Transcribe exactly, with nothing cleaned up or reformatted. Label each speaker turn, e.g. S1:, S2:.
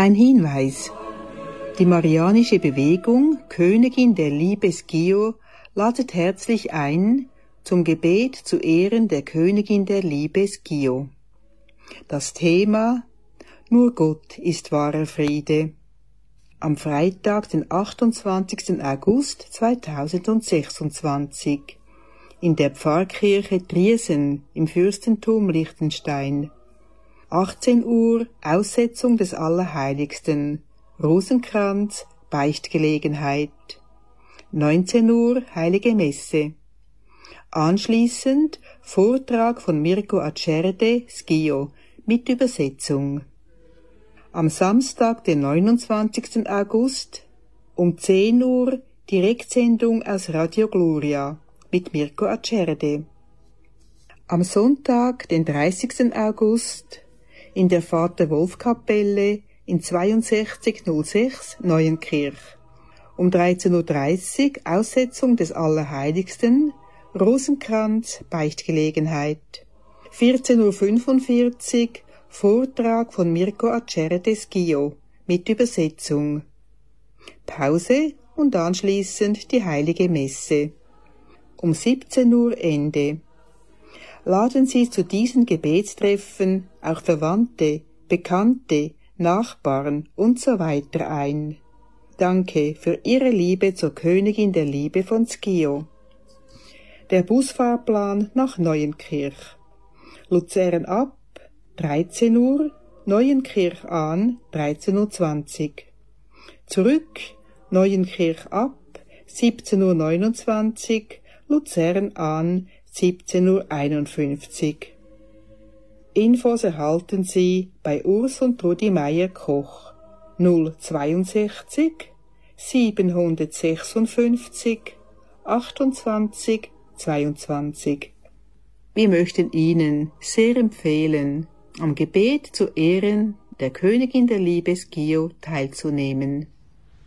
S1: Ein Hinweis. Die Marianische Bewegung Königin der Liebe Schio ladet herzlich ein zum Gebet zu Ehren der Königin der Liebe Schio. Das Thema: Nur Gott ist wahrer Friede. Am Freitag, den achtundzwanzigsten August zweitausendsechsundzwanzig in der Pfarrkirche Triesen im Fürstentum Liechtenstein. achtzehn Uhr Aussetzung des Allerheiligsten, Rosenkranz, Beichtgelegenheit. neunzehn Uhr Heilige Messe. Anschließend Vortrag von Mirko Acerde Schio mit Übersetzung. Am Samstag, den neunundzwanzigsten August um zehn Uhr Direktsendung aus Radio Gloria mit Mirko Acerde. Am Sonntag, den dreißigsten August in der Vater-Wolf-Kapelle in zweiundsechzig null sechs Neuenkirch. Um dreizehn Uhr dreißig Aussetzung des Allerheiligsten, Rosenkranz, Beichtgelegenheit. vierzehn Uhr fünfundvierzig Vortrag von Mirko Acerde Schio mit Übersetzung. Pause und anschließend die Heilige Messe. Um siebzehn Uhr Ende. Laden Sie zu diesen Gebetstreffen auch Verwandte, Bekannte, Nachbarn und so weiter ein. Danke für Ihre Liebe zur Königin der Liebe von Schio. Der Busfahrplan nach Neuenkirch. Luzern ab, dreizehn Uhr, Neuenkirch an, dreizehn Uhr zwanzig. Zurück, Neuenkirch ab, siebzehn Uhr neunundzwanzig, Luzern an, siebzehn Uhr einundfünfzig. Infos erhalten Sie bei Urs und Trudi Meier-Koch null zweiundsechzig siebenhundertsechsundfünfzig achtundzwanzig zweiundzwanzig. Wir möchten Ihnen sehr empfehlen, am Gebet zu Ehren der Königin der Liebe Schio teilzunehmen.